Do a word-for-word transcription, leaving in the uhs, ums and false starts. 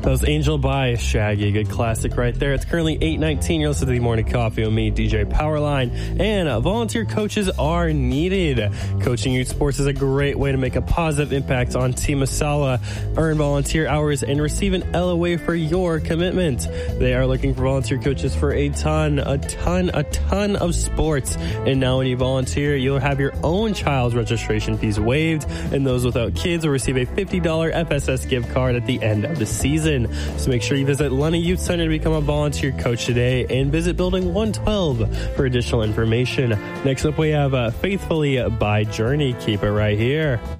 That was Angel by Shaggy. Good classic right there. It's currently eight nineteen. You're listening to the Morning Coffee with me, D J Powerline. And uh, volunteer coaches are needed. Coaching youth sports is a great way to make a positive impact on Team Masala. Earn volunteer hours and receive an L O A for your commitment. They are looking for volunteer coaches for a ton, a ton, a ton of sports. And now when you volunteer, you'll have your own child's registration fees waived. And those without kids will receive a fifty dollars F S S gift card at the end of the season. So make sure you visit Lunny Youth Center to become a volunteer coach today and visit Building one twelve for additional information. Next up, we have uh, Faithfully by Journey. Keep it right here.